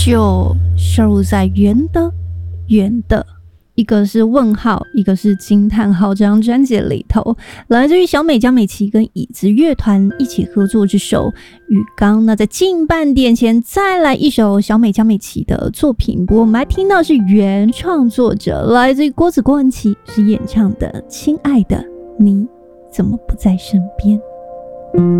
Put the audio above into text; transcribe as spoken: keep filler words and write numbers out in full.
就收录在圆的圆的，一个是问号，一个是惊叹号，这张专辑里头来自于小美江美琪跟椅子乐团一起合作这首浴缸。那在近半点前再来一首小美江美琪的作品，不过我们来听到是原创作者来自于郭子郭文琪是演唱的《亲爱的你怎么不在身边》。